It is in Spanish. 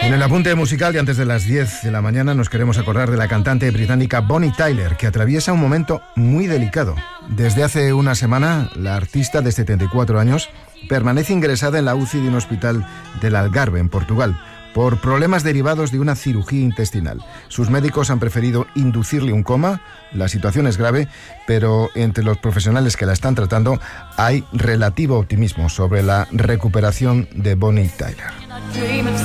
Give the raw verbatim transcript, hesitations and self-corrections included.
En el apunte musical y antes de las diez de la mañana nos queremos acordar de la cantante británica Bonnie Tyler, que atraviesa un momento muy delicado. Desde hace una semana, la artista de setenta y cuatro años permanece ingresada en la U C I de un hospital del Algarve, en Portugal, por problemas derivados de una cirugía intestinal. Sus médicos han preferido inducirle un coma. La situación es grave, pero entre los profesionales que la están tratando hay relativo optimismo sobre la recuperación de Bonnie Tyler.